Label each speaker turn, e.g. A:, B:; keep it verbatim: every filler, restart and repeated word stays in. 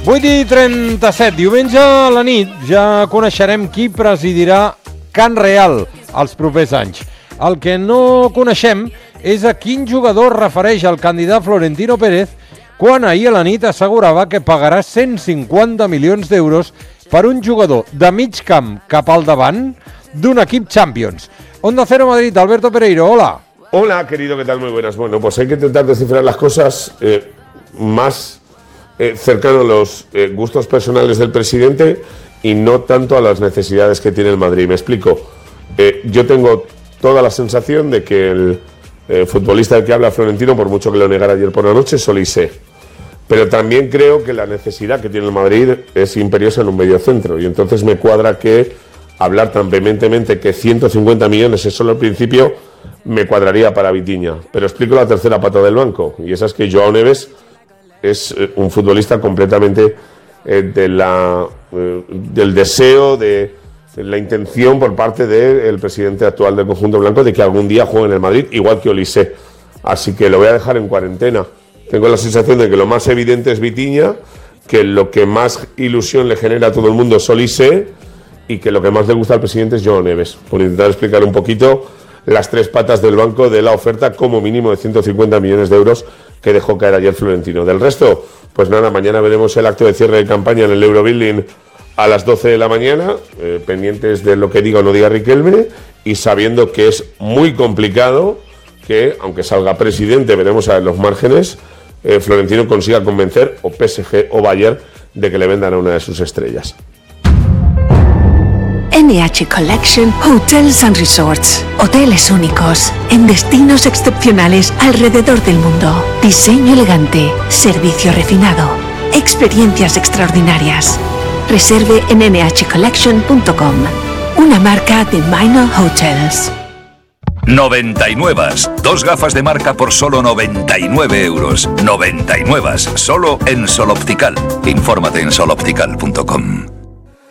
A: vuit i trenta-set, diumenge a la nit ja coneixerem qui presidirà Can Real els propers anys. El que no coneixem és a quin jugador refereix el candidat Florentino Pérez quan ahir a la nit assegurava que pagarà cent cinquanta milions d'euros per un jugador de mig camp cap al davant d'un equip Champions. Onda Cero Madrid, Alberto Pereiro, hola.
B: Hola, querido, ¿qué tal? Muy buenas. Bueno, pues hay que intentar descifrar las cosas eh, más eh, cercano a los eh, gustos personales del presidente y no tanto a las necesidades que tiene el Madrid. Me explico. Eh, yo tengo toda la sensación de que el eh, futbolista del que habla Florentino, por mucho que lo negara ayer por la noche, es Olise. Pero también creo que la necesidad que tiene el Madrid es imperiosa en un mediocentro. Y entonces me cuadra que hablar tan vehementemente que ciento cincuenta millones es solo el principio, me cuadraría para Vitinha. Pero explico la tercera pata del banco. Y esa es que Joao Neves es eh, un futbolista completamente eh, de la, eh, del deseo de... la intención por parte del presidente actual del conjunto blanco de que algún día juegue en el Madrid, igual que Olise. Así que lo voy a dejar en cuarentena. Tengo la sensación de que lo más evidente es Vitinha, que lo que más ilusión le genera a todo el mundo es Olise y que lo que más le gusta al presidente es Joao Neves. Por intentar explicar un poquito las tres patas del banco de la oferta como mínimo de ciento cincuenta millones de euros que dejó caer ayer Florentino. Del resto, pues nada, mañana veremos el acto de cierre de campaña en el Eurobuilding a las doce de la mañana, eh, pendientes de lo que diga o no diga Riquelme, y sabiendo que es muy complicado que, aunque salga presidente, veremos a ver los márgenes, eh, Florentino consiga convencer o P S G o Bayern de que le vendan a una de sus estrellas.
C: N H Collection Hotels and Resorts. Hoteles únicos en destinos excepcionales alrededor del mundo. Diseño elegante, servicio refinado, experiencias extraordinarias. Reserve en ene hache collection punto com, una marca de Minor Hotels.
D: noventa y nueve. Dos gafas de marca por solo noventa y nueve euros. noventa y nueve. Solo en Sol Optical. Infórmate en sol optical punto com.